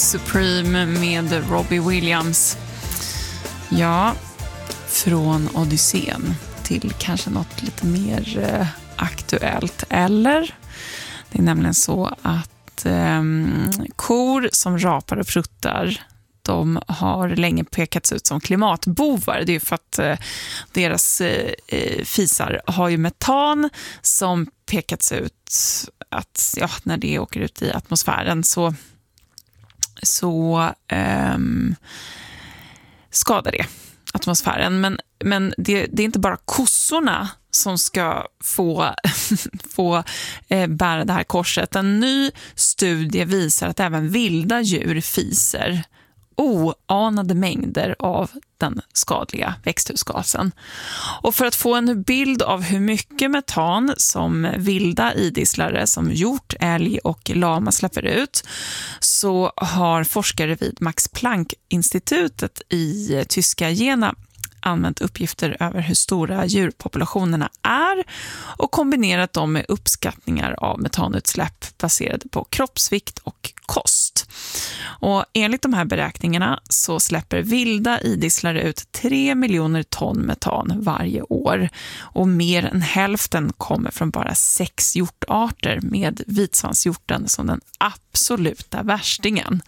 Supreme med Robbie Williams. Ja, från Odysseen till kanske något lite mer aktuellt. Eller, det är nämligen så att kor som rapar och pruttar, de har länge pekats ut som klimatbovar. Det är för att deras fisar har ju metan som pekats ut att när det åker ut i atmosfären så skadar det atmosfären. Men det är inte bara kossorna som ska få bära det här korset. En ny studie visar att även vilda djur fiser oanade mängder av den skadliga växthusgasen. Och för att få en bild av hur mycket metan som vilda idisslare som hjort, älg och lama släpper ut, så har forskare vid Max Planck-institutet i tyska Jena använt uppgifter över hur stora djurpopulationerna är och kombinerat dem med uppskattningar av metanutsläpp baserade på kroppsvikt och kost. Och enligt de här beräkningarna så släpper vilda idisslare ut 3 miljoner ton metan varje år, och mer än hälften kommer från bara 6 hjortarter, med vitsvanshjorten som den absoluta värstingen.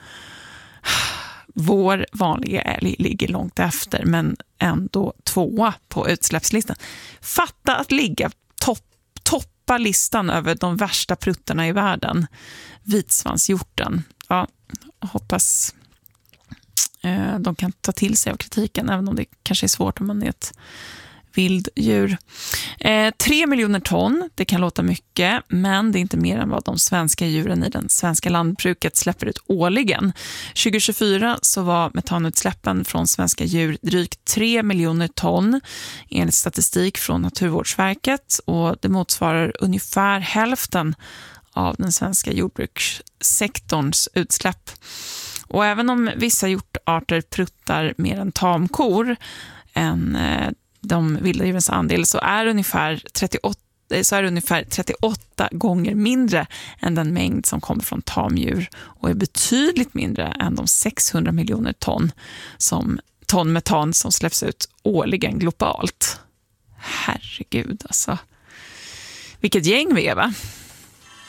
Vår vanliga älg ligger långt efter, men ändå 2 på utsläppslistan. Fatta att ligga toppa listan över de värsta pruttarna i världen. Vitsvanshjorten. Ja, hoppas de kan ta till sig av kritiken, även om det kanske är svårt om man är ett vilddjur. 3 miljoner ton, det kan låta mycket, men det är inte mer än vad de svenska djuren i den svenska lantbruket släpper ut årligen. 2024 så var metanutsläppen från svenska djur drygt 3 miljoner ton enligt statistik från Naturvårdsverket, och det motsvarar ungefär hälften av den svenska jordbrukssektorns utsläpp. Och även om vissa hjortarter pruttar mer än tamkor än de vilda djurens andel, så är ungefär 38 gånger mindre än den mängd som kommer från tamdjur, och är betydligt mindre än de 600 miljoner ton metan som släpps ut årligen globalt. Herregud, alltså. Vilket gäng vi är, va?